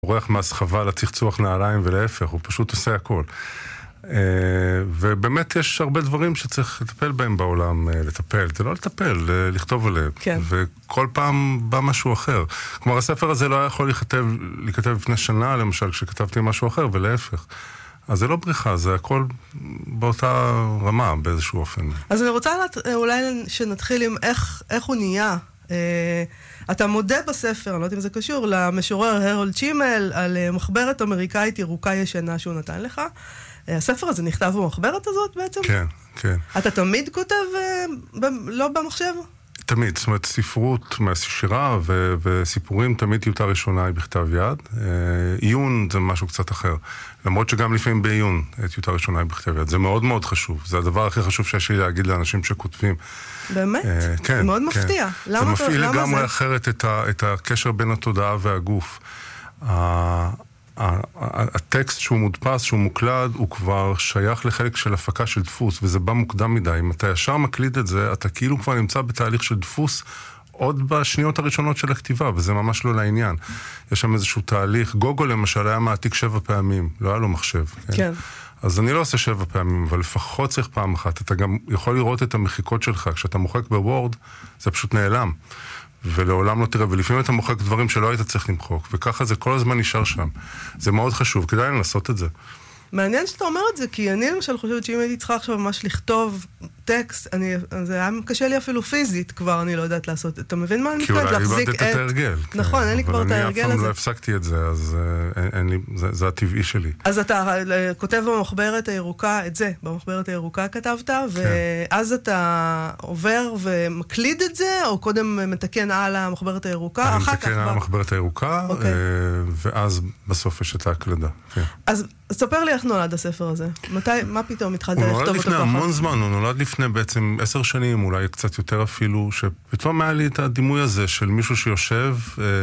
בורח מהסחבה לצחצוח נעליים ולהפך, הוא פשוט עושה הכל. ובאמת יש הרבה דברים שצריך לטפל בהם בעולם, לטפל, זה לא לטפל, לכתוב עליהם. כן. וכל פעם בא משהו אחר. כלומר, הספר הזה לא היה יכול להיכתב לפני שנה, למשל, כשכתבתי משהו אחר, ולהפך. אז זה לא בריחה, זה הכל באותה רמה, באיזשהו אופן. אז אני רוצה אולי שנתחיל עם איך הוא נהיה. אתה מודה בספר, אני לא יודעת אם זה קשור, למשורר הרולד שימל, על מחברת אמריקאית ירוקה ישנה שהוא נתן לך. הספר הזה נכתב במחברת הזאת בעצם? כן, כן. אתה תמיד כותב לא במחשב? תמיד, זאת אומרת, ספרות מהשירה וסיפורים תמיד טיוטה ראשונה היא בכתב יד. עיון זה משהו קצת אחר. למרות שגם לפעמים בעיון טיוטה ראשונה היא בכתב יד. זה מאוד מאוד חשוב. זה הדבר הכי חשוב שיש לי להגיד לאנשים שכותבים. באמת? כן. מאוד מפתיע. זה מפעיל לגמרי אחרת את הקשר בין התודעה והגוף. הטקסט שהוא מודפס, שהוא מוקלד, הוא כבר שייך לחלק של הפקה של דפוס, וזה בא מוקדם מדי. אם אתה ישר מקליד את זה, אתה כאילו כבר נמצא בתהליך של דפוס עוד בשניות הראשונות של הכתיבה, וזה ממש לא לעניין. יש שם איזשהו תהליך. גוגו למשל היה מעתיק 7 פעמים, לא היה לו מחשב. כן. אז אני לא עושה 7 פעמים, אבל לפחות צריך פעם אחת. אתה גם יכול לראות את המחיקות שלך. כשאתה מוחק בוורד, זה פשוט נעלם. ולעולם לא תראה, ולפעמים אתה מוחק דברים שלא היית צריך למחוק, וככה זה כל הזמן נשאר שם. זה מאוד חשוב, כדאי לעשות את זה. מעניין שאתה אומר את זה, כי אני למשל חושבת שאם הייתי צריכה עכשיו ממש לכתוב טקסט, זה היה קשה לי אפילו פיזית כבר, אני לא יודעת לעשות. אתה מבין מה אני מתכוונת? כי אולי איבדת את ההרגל. נכון, אין לי כבר את ההרגל הזה. אבל אני אף פעם לא הפסקתי את זה, אז זה הטבעי שלי. אז אתה כותב במחברת הירוקה, את זה, במחברת הירוקה כתבת, ואז אתה עובר ומקליד את זה, או קודם מתקן על המחברת הירוקה? אני מתקן על המחברת הירוקה, ואז בסוף יש את ההקלדה. אז ספר לי איך נולד הספר הזה. מה פתאום התחלת לכתוב אותו ככה? הוא נולד לפני המון זמן, הוא נולד לפני בעצם 10 שנים, אולי קצת יותר אפילו, שפתאום היה לי את הדימוי הזה של מישהו שיושב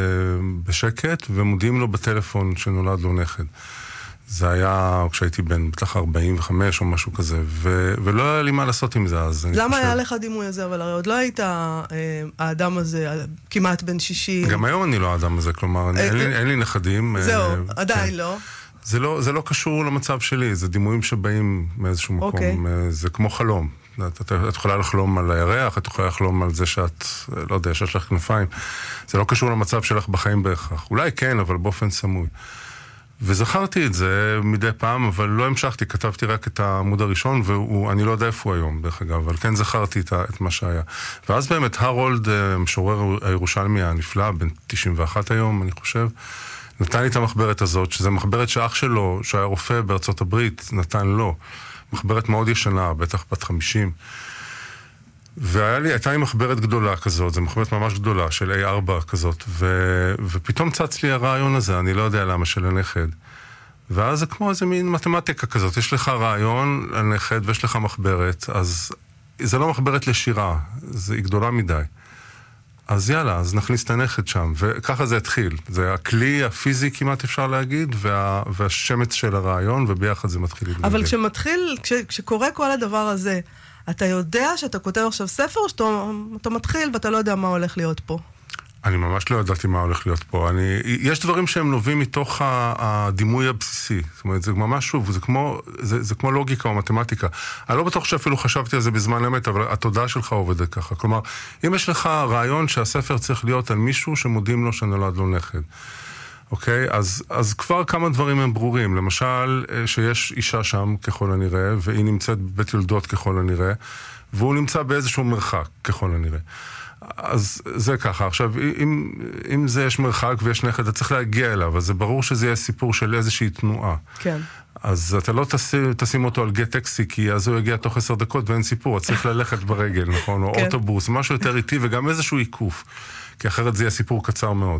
בשקט, ומודיעים לו בטלפון שנולד לו נכד. זה היה כשהייתי בן בטח 45 או משהו כזה, ולא היה לי מה לעשות עם זה אז. למה היה לך דימוי הזה? אבל הרי עוד לא היית האדם הזה, כמעט בן 60. גם היום אני לא האדם הזה, כלומר, אין לי נכדים. זהו, עדיין לא. זה לא קשור למצב שלי, זה דימויים שבאים מאיזשהו מקום, זה כמו חלום. את יכולה לחלום על הירח, את יכולה לחלום על זה שאת, לא יודע, שיש לך כנפיים. זה לא קשור למצב שלך בחיים בהכרח. אולי כן, אבל באופן סמוי. וזכרתי את זה מדי פעם, אבל לא המשכתי, כתבתי רק את העמוד הראשון, ואני לא יודע איפה הוא היום, דרך אגב, אבל כן זכרתי את מה שהיה. ואז באמת הרולד, משורר הירושלמי הנפלא, בן 91 היום, אני חושב, נתן לי את המחברת הזאת, שזה מחברת שאח שלו, שהיה רופא בארצות הברית, נתן לו. מחברת מאוד ישנה, בטח בת 50. והייתה לי מחברת גדולה כזאת, זו מחברת ממש גדולה, של A4 כזאת, ופתאום צץ לי הרעיון הזה, אני לא יודע למה, של הנכד. ואז זה כמו איזה מין מתמטיקה כזאת, יש לך רעיון על נכד ויש לך מחברת, אז זה לא מחברת לשירה, היא גדולה מדי. אז יאללה, אז נכניס את הנכד שם, וככה זה התחיל. זה הכלי הפיזי כמעט אפשר להגיד, והשמץ של הרעיון, וביחד זה מתחיל להתגלגל. אבל כשקורה כל הדבר הזה, אתה יודע שאתה כותב עכשיו ספר, או שאתה מתחיל ואתה לא יודע מה הולך להיות פה? אני ממש לא ידעתי מה הולך להיות פה. יש דברים שהם נובעים מתוך הדימוי הבסיסי. זאת אומרת, זה ממש שוב, זה כמו לוגיקה או מתמטיקה. אני לא בטוח שאפילו חשבתי על זה בזמן אמת, אבל התודעה שלך עובדת ככה. כלומר, אם יש לך רעיון שהספר צריך להיות על מישהו שמודיעים לו שנולד לו נכד. אוקיי? אז כבר כמה דברים הם ברורים. למשל, שיש אישה שם ככל הנראה, והיא נמצאת בבית יולדות ככל הנראה, והוא נמצא באיזשהו מרחק ככל הנראה. אז זה ככה. עכשיו, אם זה יש מרחק ויש נכד, אתה צריך להגיע אליו, אז זה ברור שזה יהיה סיפור של איזושהי תנועה. כן. אז אתה לא תשים אותו על גט טקסי, כי אז הוא יגיע תוך 10 דקות ואין סיפור, אתה צריך ללכת ברגל, נכון? או אוטובוס, משהו יותר איטי, וגם איזשהו עיקוף, כי אחרת זה יהיה סיפור קצר מאוד.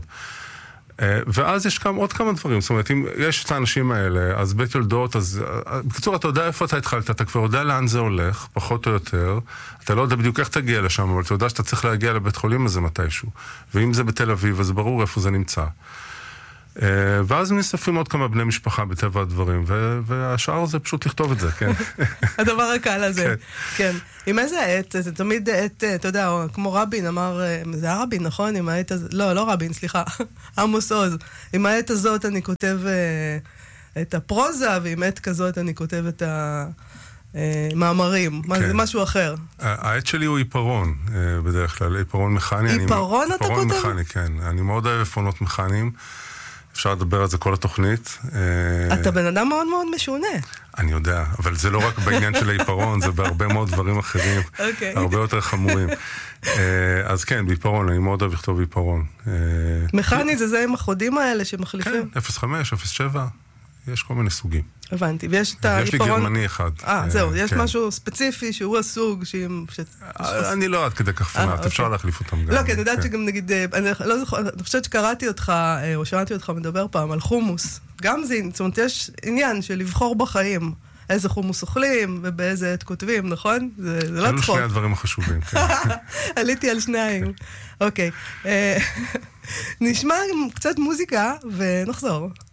ואז יש עוד כמה דברים, זאת אומרת, אם יש את האנשים האלה, אז בית יולדות, אז בקיצור, אתה יודע איפה אתה התחלת, אתה כבר יודע לאן זה הולך, פחות או יותר, אתה לא יודע בדיוק איך תגיע לשם, אבל אתה יודע שאתה צריך להגיע לבית חולים הזה מתישהו, ואם זה בתל אביב, אז ברור איפה זה נמצא. ואז נספים עוד כמה בני משפחה בטבע הדברים, והשאר זה פשוט לכתוב את זה, כן. הדבר הקל הזה, כן. עם איזה עת, זה תמיד עת, אתה יודע, כמו רבין אמר, זה היה רבין, נכון? עם העת הזאת, לא רבין, סליחה, עמוס עוז. עם העת הזאת אני כותב את הפרוזה, ועם עת כזאת אני כותב את המאמרים. זה משהו אחר. העת שלי הוא עיפרון, בדרך כלל, עיפרון מכני. עיפרון אתה כותב? עיפרון מכני, כן. אני מאוד אוהב עפרונות מכניים. אפשר לדבר על זה כל התוכנית. אתה בן אדם מאוד מאוד משונה. אני יודע, אבל זה לא רק בעניין של העיפרון, זה בהרבה מאוד דברים אחרים, הרבה יותר חמורים. אז כן, בעיפרון, אני מאוד אוהב לכתוב בעיפרון. מכני זה עם החודים האלה שמחליפים? כן, 05, 07, יש כל מיני סוגים. הבנתי, ויש את העיפרון... יש לי גרמני אחד. זהו, יש משהו ספציפי שהוא הסוג אני לא עד כדי כך פנאט, אפשר להחליף אותם גם. לא, כי אני יודעת שגם נגיד, אני חושבת שקראתי אותך, או שמעתי אותך מדבר פעם על חומוס. גם זה, זאת אומרת, יש עניין של לבחור בחיים איזה חומוס אוכלים ובאיזה עת כותבים, נכון? זה לא צחוק. אלו שני הדברים החשובים, כן. עליתי על שניים. אוקיי. נשמע קצת מוזיקה ונחזור.